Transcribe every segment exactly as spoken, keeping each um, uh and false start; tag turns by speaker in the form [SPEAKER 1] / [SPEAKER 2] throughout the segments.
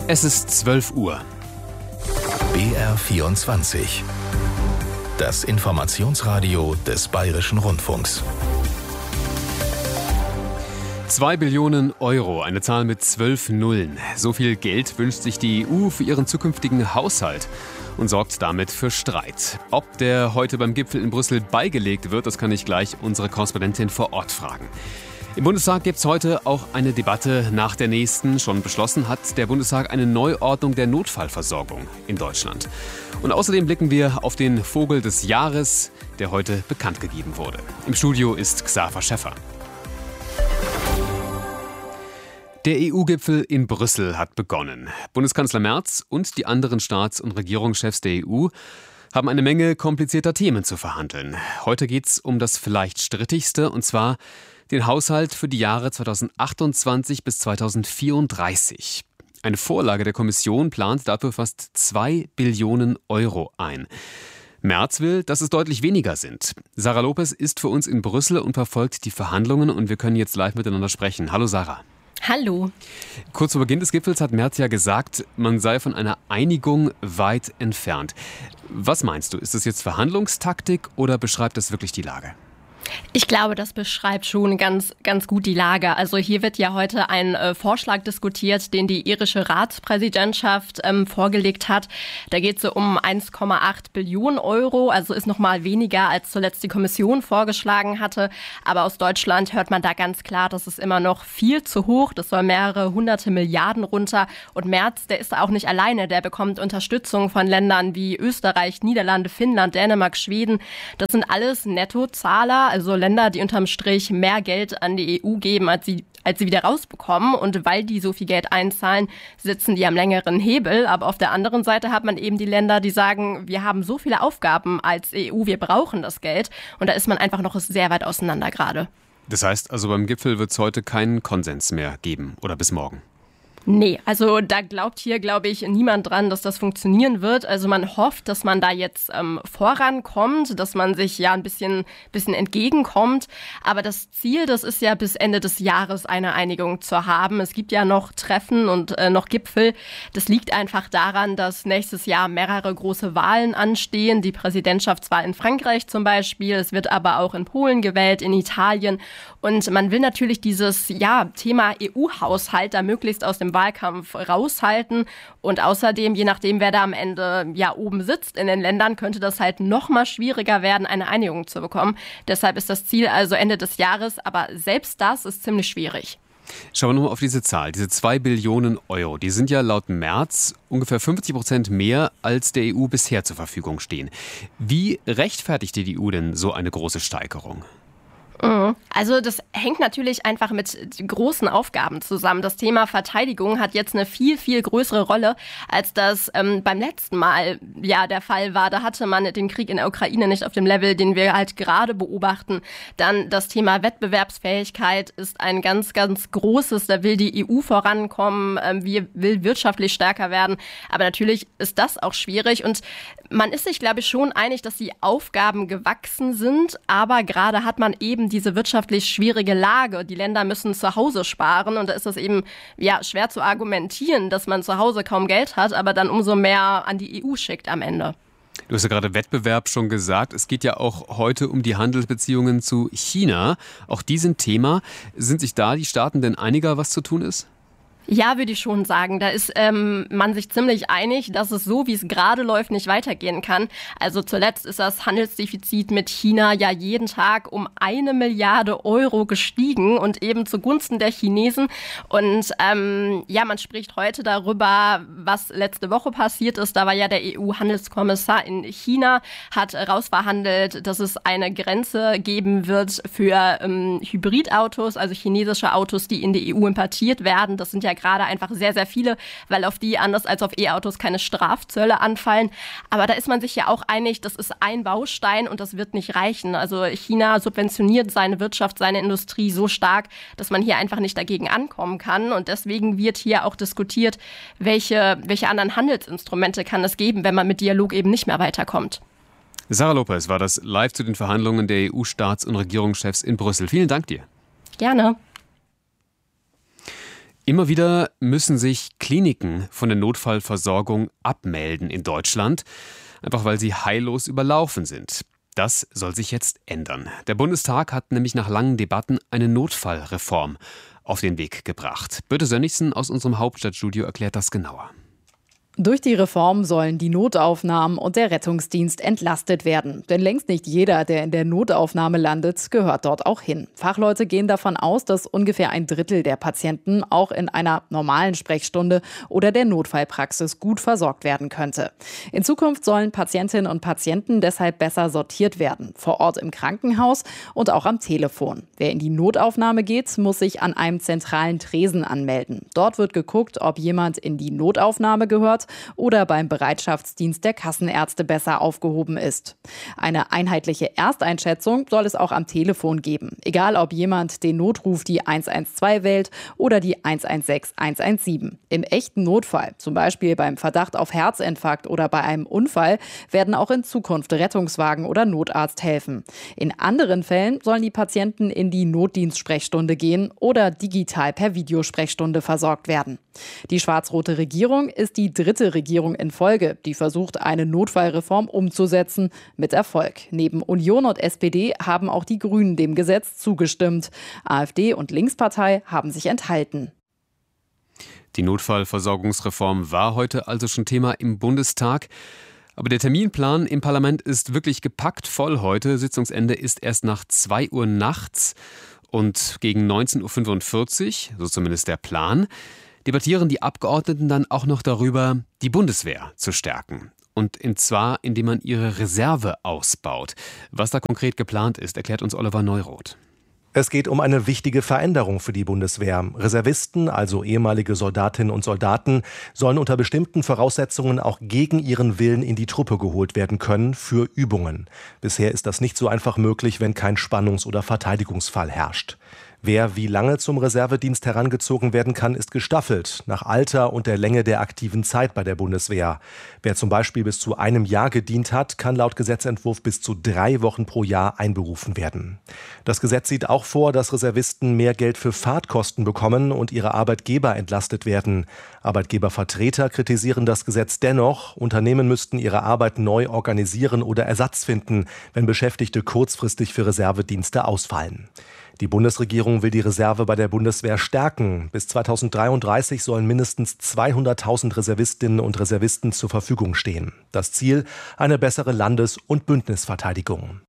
[SPEAKER 1] Es ist zwölf Uhr.
[SPEAKER 2] B R vierundzwanzig. Das Informationsradio des Bayerischen Rundfunks.
[SPEAKER 1] Zwei Billionen Euro, eine Zahl mit zwölf Nullen. So viel Geld wünscht sich die E U für ihren zukünftigen Haushalt und sorgt damit für Streit. Ob der heute beim Gipfel in Brüssel beigelegt wird, das kann ich gleich unsere Korrespondentin vor Ort fragen. Im Bundestag gibt es heute auch eine Debatte nach der nächsten. Schon beschlossen hat der Bundestag eine Neuordnung der Notfallversorgung in Deutschland. Und außerdem blicken wir auf den Vogel des Jahres, der heute bekannt gegeben wurde. Im Studio ist Xaver Schäffer. Der E U-Gipfel in Brüssel hat begonnen. Bundeskanzler Merz und die anderen Staats- und Regierungschefs der E U haben eine Menge komplizierter Themen zu verhandeln. Heute geht es um das vielleicht strittigste, und zwar den Haushalt für die Jahre zweitausendachtundzwanzig bis zweitausendvierunddreißig. Eine Vorlage der Kommission plant dafür fast zwei Billionen Euro ein. Merz will, dass es deutlich weniger sind. Sarah Lopez ist für uns in Brüssel und verfolgt die Verhandlungen, und wir können jetzt live miteinander sprechen. Hallo Sarah.
[SPEAKER 3] Hallo.
[SPEAKER 1] Kurz vor Beginn des Gipfels hat Merz ja gesagt, man sei von einer Einigung weit entfernt. Was meinst du? Ist das jetzt Verhandlungstaktik oder beschreibt das wirklich die Lage?
[SPEAKER 3] Ich glaube, das beschreibt schon ganz, ganz gut die Lage. Also hier wird ja heute ein äh, Vorschlag diskutiert, den die irische Ratspräsidentschaft ähm, vorgelegt hat. Da geht es so um eins Komma acht Billionen Euro, also ist noch mal weniger, als zuletzt die Kommission vorgeschlagen hatte. Aber aus Deutschland hört man da ganz klar, das ist immer noch viel zu hoch. Das soll mehrere hunderte Milliarden runter. Und Merz, der ist auch nicht alleine. Der bekommt Unterstützung von Ländern wie Österreich, Niederlande, Finnland, Dänemark, Schweden. Das sind alles Nettozahler, also Länder, die unterm Strich mehr Geld an die E U geben, als sie, als sie wieder rausbekommen. Und weil die so viel Geld einzahlen, sitzen die am längeren Hebel. Aber auf der anderen Seite hat man eben die Länder, die sagen, wir haben so viele Aufgaben als E U, wir brauchen das Geld. Und da ist man einfach noch sehr weit auseinander gerade.
[SPEAKER 1] Das heißt also, beim Gipfel wird es heute keinen Konsens mehr geben oder bis morgen?
[SPEAKER 3] Nee, also da glaubt hier, glaube ich, niemand dran, dass das funktionieren wird. Also man hofft, dass man da jetzt ähm, vorankommt, dass man sich ja ein bisschen, bisschen entgegenkommt. Aber das Ziel, das ist ja bis Ende des Jahres eine Einigung zu haben. Es gibt ja noch Treffen und äh, noch Gipfel. Das liegt einfach daran, dass nächstes Jahr mehrere große Wahlen anstehen. Die Präsidentschaftswahl in Frankreich zum Beispiel. Es wird aber auch in Polen gewählt, in Italien. Und man will natürlich dieses ja, Thema E U-Haushalt da möglichst aus dem Wahlkampf raushalten. Und außerdem, je nachdem, wer da am Ende ja oben sitzt in den Ländern, könnte das halt noch mal schwieriger werden, eine Einigung zu bekommen. Deshalb ist das Ziel also Ende des Jahres, aber selbst das ist ziemlich schwierig.
[SPEAKER 1] Schauen wir nochmal auf diese Zahl, diese zwei Billionen Euro. Die sind ja laut Merz ungefähr fünfzig Prozent mehr, als der E U bisher zur Verfügung stehen. Wie rechtfertigt die E U denn so eine große Steigerung?
[SPEAKER 3] Also das hängt natürlich einfach mit großen Aufgaben zusammen. Das Thema Verteidigung hat jetzt eine viel, viel größere Rolle, als das ähm, beim letzten Mal ja der Fall war. Da hatte man den Krieg in der Ukraine nicht auf dem Level, den wir halt gerade beobachten. Dann das Thema Wettbewerbsfähigkeit ist ein ganz, ganz großes. Da will die E U vorankommen, ähm, wir will wirtschaftlich stärker werden. Aber natürlich ist das auch schwierig. Und man ist sich, glaube ich, schon einig, dass die Aufgaben gewachsen sind. Aber gerade hat man eben diese wirtschaftlich schwierige Lage. Die Länder müssen zu Hause sparen, und da ist es eben ja schwer zu argumentieren, dass man zu Hause kaum Geld hat, aber dann umso mehr an die E U schickt am Ende.
[SPEAKER 1] Du hast ja gerade Wettbewerb schon gesagt. Es geht ja auch heute um die Handelsbeziehungen zu China. Auch die sind Thema. Sind sich da die Staaten denn einiger, was zu tun ist?
[SPEAKER 3] Ja, würde ich schon sagen. Da ist ähm, man sich ziemlich einig, dass es so, wie es gerade läuft, nicht weitergehen kann. Also zuletzt ist das Handelsdefizit mit China ja jeden Tag um eine Milliarde Euro gestiegen, und eben zugunsten der Chinesen. Und ähm, ja, man spricht heute darüber, was letzte Woche passiert ist. Da war ja der E U-Handelskommissar in China, hat rausverhandelt, dass es eine Grenze geben wird für ähm, Hybridautos, also chinesische Autos, die in die E U importiert werden. Das sind ja gerade einfach sehr, sehr viele, weil auf die anders als auf E-Autos keine Strafzölle anfallen. Aber da ist man sich ja auch einig, das ist ein Baustein und das wird nicht reichen. Also China subventioniert seine Wirtschaft, seine Industrie so stark, dass man hier einfach nicht dagegen ankommen kann. Und deswegen wird hier auch diskutiert, welche, welche anderen Handelsinstrumente kann es geben, wenn man mit Dialog eben nicht mehr weiterkommt.
[SPEAKER 1] Sarah Lopez war das live zu den Verhandlungen der E U-Staats- und Regierungschefs in Brüssel. Vielen Dank dir.
[SPEAKER 3] Gerne.
[SPEAKER 1] Immer wieder müssen sich Kliniken von der Notfallversorgung abmelden in Deutschland, einfach weil sie heillos überlaufen sind. Das soll sich jetzt ändern. Der Bundestag hat nämlich nach langen Debatten eine Notfallreform auf den Weg gebracht. Birte Sönnigsen aus unserem Hauptstadtstudio erklärt das genauer.
[SPEAKER 4] Durch die Reform sollen die Notaufnahmen und der Rettungsdienst entlastet werden. Denn längst nicht jeder, der in der Notaufnahme landet, gehört dort auch hin. Fachleute gehen davon aus, dass ungefähr ein Drittel der Patienten auch in einer normalen Sprechstunde oder der Notfallpraxis gut versorgt werden könnte. In Zukunft sollen Patientinnen und Patienten deshalb besser sortiert werden. Vor Ort im Krankenhaus und auch am Telefon. Wer in die Notaufnahme geht, muss sich an einem zentralen Tresen anmelden. Dort wird geguckt, ob jemand in die Notaufnahme gehört oder beim Bereitschaftsdienst der Kassenärzte besser aufgehoben ist. Eine einheitliche Ersteinschätzung soll es auch am Telefon geben. Egal, ob jemand den Notruf die eins eins zwei wählt oder die eins eins sechs eins eins sieben. Im echten Notfall, zum Beispiel beim Verdacht auf Herzinfarkt oder bei einem Unfall, werden auch in Zukunft Rettungswagen oder Notarzt helfen. In anderen Fällen sollen die Patienten in die Notdienstsprechstunde gehen oder digital per Videosprechstunde versorgt werden. Die schwarz-rote Regierung ist die dritte Regierung in Folge, die versucht, eine Notfallreform umzusetzen, mit Erfolg. Neben Union und S P D haben auch die Grünen dem Gesetz zugestimmt. AfD und Linkspartei haben sich enthalten.
[SPEAKER 1] Die Notfallversorgungsreform war heute also schon Thema im Bundestag. Aber der Terminplan im Parlament ist wirklich gepackt voll heute. Sitzungsende ist erst nach zwei Uhr nachts und gegen neunzehn Uhr fünfundvierzig, so zumindest der Plan, debattieren die Abgeordneten dann auch noch darüber, die Bundeswehr zu stärken. Und zwar, indem man ihre Reserve ausbaut. Was da konkret geplant ist, erklärt uns Oliver Neuroth.
[SPEAKER 5] Es geht um eine wichtige Veränderung für die Bundeswehr. Reservisten, also ehemalige Soldatinnen und Soldaten, sollen unter bestimmten Voraussetzungen auch gegen ihren Willen in die Truppe geholt werden können für Übungen. Bisher ist das nicht so einfach möglich, wenn kein Spannungs- oder Verteidigungsfall herrscht. Wer wie lange zum Reservedienst herangezogen werden kann, ist gestaffelt, nach Alter und der Länge der aktiven Zeit bei der Bundeswehr. Wer zum Beispiel bis zu einem Jahr gedient hat, kann laut Gesetzentwurf bis zu drei Wochen pro Jahr einberufen werden. Das Gesetz sieht auch vor, dass Reservisten mehr Geld für Fahrtkosten bekommen und ihre Arbeitgeber entlastet werden. Arbeitgebervertreter kritisieren das Gesetz dennoch. Unternehmen müssten ihre Arbeit neu organisieren oder Ersatz finden, wenn Beschäftigte kurzfristig für Reservedienste ausfallen. Die Bundesregierung will die Reserve bei der Bundeswehr stärken. Bis zweitausenddreiunddreißig sollen mindestens zweihunderttausend Reservistinnen und Reservisten zur Verfügung stehen. Das Ziel: eine bessere Landes- und Bündnisverteidigung.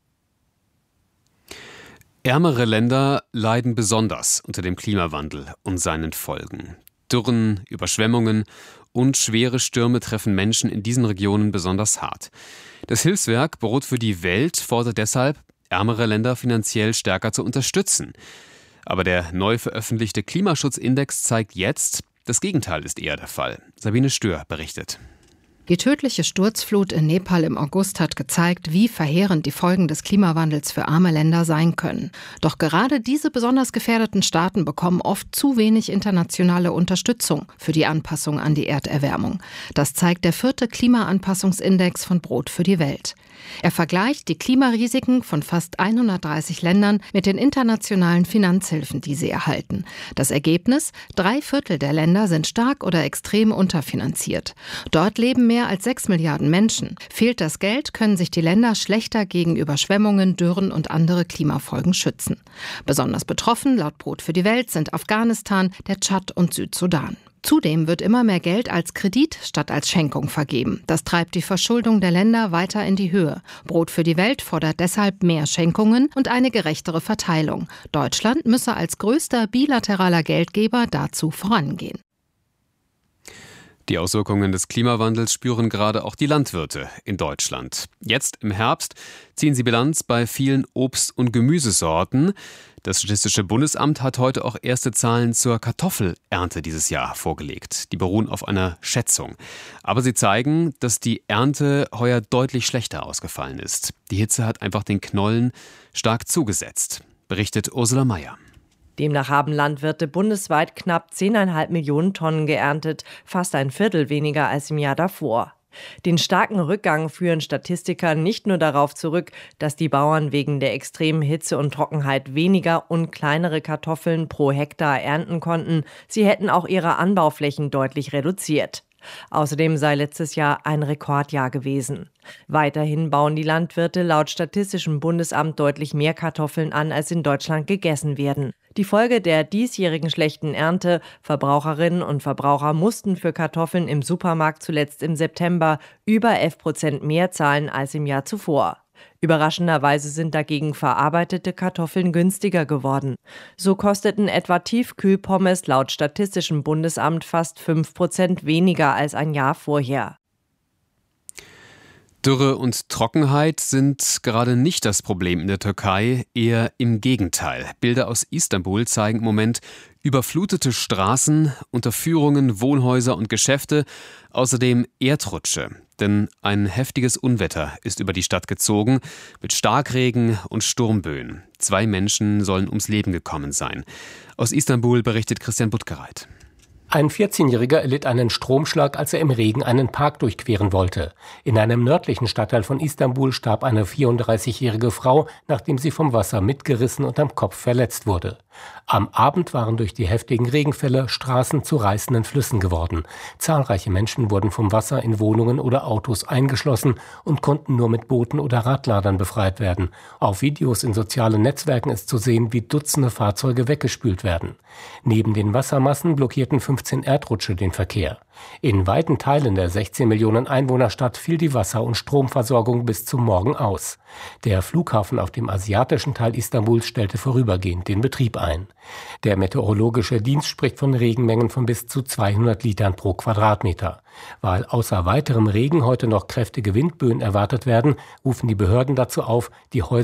[SPEAKER 1] Ärmere Länder leiden besonders unter dem Klimawandel und seinen Folgen. Dürren, Überschwemmungen und schwere Stürme treffen Menschen in diesen Regionen besonders hart. Das Hilfswerk Brot für die Welt fordert deshalb, ärmere Länder finanziell stärker zu unterstützen. Aber der neu veröffentlichte Klimaschutzindex zeigt jetzt, das Gegenteil ist eher der Fall. Sabine Stör berichtet.
[SPEAKER 6] Die tödliche Sturzflut in Nepal im August hat gezeigt, wie verheerend die Folgen des Klimawandels für arme Länder sein können. Doch gerade diese besonders gefährdeten Staaten bekommen oft zu wenig internationale Unterstützung für die Anpassung an die Erderwärmung. Das zeigt der vierte Klimaanpassungsindex von Brot für die Welt. Er vergleicht die Klimarisiken von fast hundertdreißig Ländern mit den internationalen Finanzhilfen, die sie erhalten. Das Ergebnis: Drei Viertel der Länder sind stark oder extrem unterfinanziert. Dort leben mehr als sechs Milliarden Menschen. Fehlt das Geld, können sich die Länder schlechter gegen Überschwemmungen, Dürren und andere Klimafolgen schützen. Besonders betroffen, laut Brot für die Welt, sind Afghanistan, der Tschad und Südsudan. Zudem wird immer mehr Geld als Kredit statt als Schenkung vergeben. Das treibt die Verschuldung der Länder weiter in die Höhe. Brot für die Welt fordert deshalb mehr Schenkungen und eine gerechtere Verteilung. Deutschland müsse als größter bilateraler Geldgeber dazu vorangehen.
[SPEAKER 1] Die Auswirkungen des Klimawandels spüren gerade auch die Landwirte in Deutschland. Jetzt im Herbst ziehen sie Bilanz bei vielen Obst- und Gemüsesorten. Das Statistische Bundesamt hat heute auch erste Zahlen zur Kartoffelernte dieses Jahr vorgelegt. Die beruhen auf einer Schätzung. Aber sie zeigen, dass die Ernte heuer deutlich schlechter ausgefallen ist. Die Hitze hat einfach den Knollen stark zugesetzt, berichtet Ursula Mayer.
[SPEAKER 7] Demnach haben Landwirte bundesweit knapp zehn Komma fünf Millionen Tonnen geerntet, fast ein Viertel weniger als im Jahr davor. Den starken Rückgang führen Statistiker nicht nur darauf zurück, dass die Bauern wegen der extremen Hitze und Trockenheit weniger und kleinere Kartoffeln pro Hektar ernten konnten, sie hätten auch ihre Anbauflächen deutlich reduziert. Außerdem sei letztes Jahr ein Rekordjahr gewesen. Weiterhin bauen die Landwirte laut Statistischem Bundesamt deutlich mehr Kartoffeln an, als in Deutschland gegessen werden. Die Folge der diesjährigen schlechten Ernte: Verbraucherinnen und Verbraucher mussten für Kartoffeln im Supermarkt zuletzt im September über elf Prozent mehr zahlen als im Jahr zuvor. Überraschenderweise sind dagegen verarbeitete Kartoffeln günstiger geworden. So kosteten etwa Tiefkühlpommes laut Statistischem Bundesamt fast fünf Prozent weniger als ein Jahr vorher.
[SPEAKER 1] Dürre und Trockenheit sind gerade nicht das Problem in der Türkei, eher im Gegenteil. Bilder aus Istanbul zeigen im Moment überflutete Straßen, Unterführungen, Wohnhäuser und Geschäfte, außerdem Erdrutsche. Denn ein heftiges Unwetter ist über die Stadt gezogen, mit Starkregen und Sturmböen. Zwei Menschen sollen ums Leben gekommen sein. Aus Istanbul berichtet Christian Buttgereit.
[SPEAKER 8] Ein vierzehnjähriger erlitt einen Stromschlag, als er im Regen einen Park durchqueren wollte. In einem nördlichen Stadtteil von Istanbul starb eine vierunddreißigjährige Frau, nachdem sie vom Wasser mitgerissen und am Kopf verletzt wurde. Am Abend waren durch die heftigen Regenfälle Straßen zu reißenden Flüssen geworden. Zahlreiche Menschen wurden vom Wasser in Wohnungen oder Autos eingeschlossen und konnten nur mit Booten oder Radladern befreit werden. Auf Videos in sozialen Netzwerken ist zu sehen, wie Dutzende Fahrzeuge weggespült werden. Neben den Wassermassen blockierten fünfzehn Erdrutsche den Verkehr. In weiten Teilen der sechzehn Millionen Einwohnerstadt fiel die Wasser- und Stromversorgung bis zum Morgen aus. Der Flughafen auf dem asiatischen Teil Istanbuls stellte vorübergehend den Betrieb ein. Der Meteorologische Dienst spricht von Regenmengen von bis zu zweihundert Litern pro Quadratmeter. Weil außer weiterem Regen heute noch kräftige Windböen erwartet werden, rufen die Behörden dazu auf, die Häuser